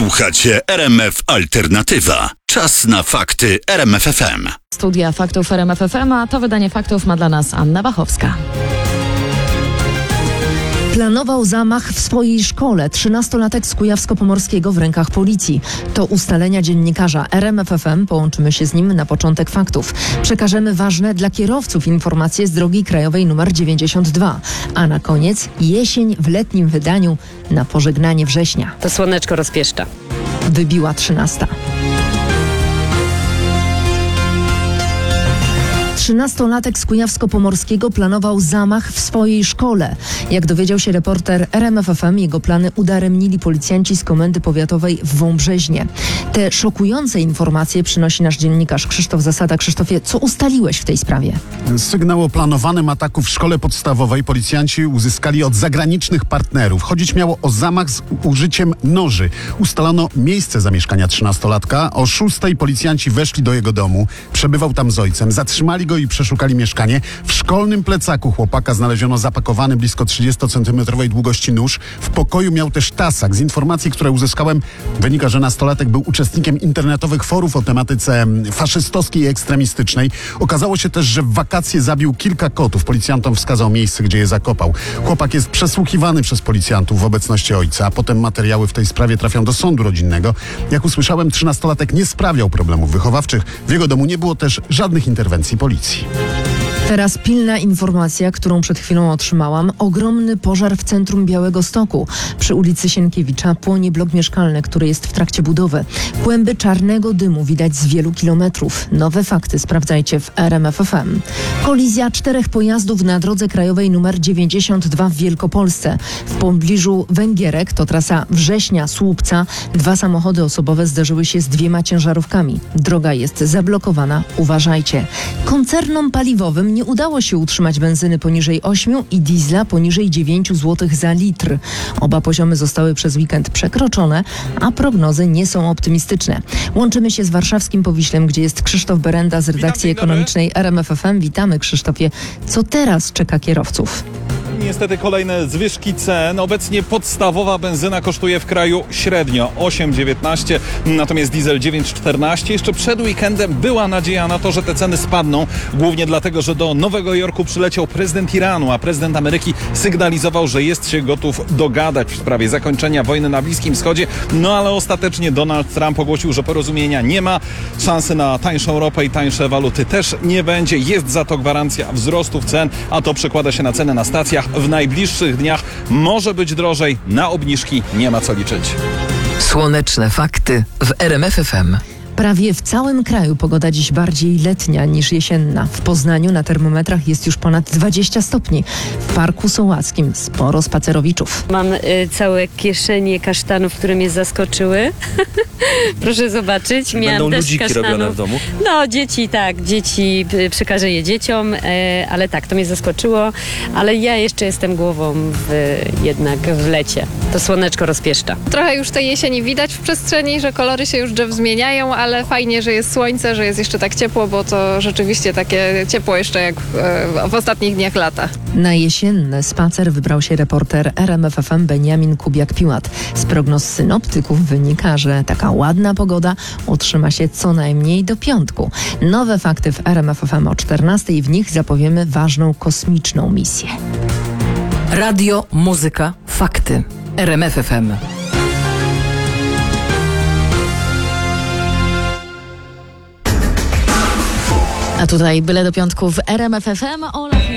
Słuchacie RMF Alternatywa. Czas na fakty RMF FM. Studia faktów RMF FM, a to wydanie faktów ma dla nas Anna Wachowska. Planował zamach w swojej szkole. 13-latek z Kujawsko-Pomorskiego w rękach policji. To ustalenia dziennikarza RMF FM. Połączymy się z nim na początek faktów. Przekażemy ważne dla kierowców informacje z drogi krajowej nr 92. A na koniec jesień w letnim wydaniu na pożegnanie września. To słoneczko rozpieszcza. Wybiła 13. 13-latek z Kujawsko-Pomorskiego planował zamach w swojej szkole. Jak dowiedział się reporter RMF FM, jego plany udaremnili policjanci z Komendy Powiatowej w Wąbrzeźnie. Te szokujące informacje przynosi nasz dziennikarz Krzysztof Zasada. Krzysztofie, co ustaliłeś w tej sprawie? Sygnał o planowanym ataku w szkole podstawowej policjanci uzyskali od zagranicznych partnerów. Chodzić miało o zamach z użyciem noży. Ustalono miejsce zamieszkania 13-latka. O 6:00 policjanci weszli do jego domu. Przebywał tam z ojcem. Zatrzymali go i przeszukali mieszkanie. W szkolnym plecaku chłopaka znaleziono zapakowany blisko 30-centymetrowej długości nóż. W pokoju miał też tasak. Z informacji, które uzyskałem, wynika, że nastolatek był uczestnikiem internetowych forów o tematyce faszystowskiej i ekstremistycznej. Okazało się też, że w wakacje zabił kilka kotów. Policjantom wskazał miejsce, gdzie je zakopał. Chłopak jest przesłuchiwany przez policjantów w obecności ojca, a potem materiały w tej sprawie trafią do sądu rodzinnego. Jak usłyszałem, 13-latek nie sprawiał problemów wychowawczych. W jego domu nie było też żadnych interwencji policji. Teraz pilna informacja, którą przed chwilą otrzymałam. Ogromny pożar w centrum Białegostoku. Przy ulicy Sienkiewicza płonie blok mieszkalny, który jest w trakcie budowy. Kłęby czarnego dymu widać z wielu kilometrów. Nowe fakty sprawdzajcie w RMF FM. Kolizja 4 pojazdów na drodze krajowej nr 92 w Wielkopolsce. W pobliżu Węgierek, to trasa Września-Słupca, 2 samochody osobowe zderzyły się z 2 ciężarówkami. Droga jest zablokowana. Uważajcie. Koncernom paliwowym nie udało się utrzymać benzyny poniżej 8 i diesla poniżej 9 zł za litr. Oba poziomy zostały przez weekend przekroczone, a prognozy nie są optymistyczne. Łączymy się z warszawskim Powiślem, gdzie jest Krzysztof Berenda z redakcji ekonomicznej RMF FM. Witamy, Krzysztofie. Co teraz czeka kierowców? Niestety kolejne zwyżki cen. Obecnie podstawowa benzyna kosztuje w kraju średnio 8,19, natomiast diesel 9,14. Jeszcze przed weekendem była nadzieja na to, że te ceny spadną, głównie dlatego, że do Nowego Jorku przyleciał prezydent Iranu, a prezydent Ameryki sygnalizował, że jest się gotów dogadać w sprawie zakończenia wojny na Bliskim Wschodzie. No ale ostatecznie Donald Trump ogłosił, że porozumienia nie ma. Szansy na tańszą ropę i tańsze waluty też nie będzie. Jest za to gwarancja wzrostów cen, a to przekłada się na ceny na stacjach. W najbliższych dniach może być drożej, na obniżki nie ma co liczyć. Słoneczne fakty w RMF FM. Prawie w całym kraju pogoda dziś bardziej letnia niż jesienna. W Poznaniu na termometrach jest już ponad 20 stopni. W Parku Sołackim sporo spacerowiczów. Mam całe kieszenie kasztanów, które mnie zaskoczyły. Proszę zobaczyć. Miałam Będą też ludziki kasztanów. robione w domu? No, dzieci przekażę je dzieciom, ale tak, to mnie zaskoczyło. Ale ja jeszcze jestem głową jednak w lecie. To słoneczko rozpieszcza. Trochę już tej jesieni widać w przestrzeni, że kolory się już drzew zmieniają, ale fajnie, że jest słońce, że jest jeszcze tak ciepło, bo to rzeczywiście takie ciepło jeszcze jak w ostatnich dniach lata. Na jesienny spacer wybrał się reporter RMF FM Beniamin Kubiak-Piłat. Z prognoz synoptyków wynika, że taka ładna pogoda utrzyma się co najmniej do piątku. Nowe fakty w RMF FM o 14:00. W nich zapowiemy ważną kosmiczną misję. Radio, muzyka, fakty. RMF FM. A tutaj byle do piątku w RMF FM.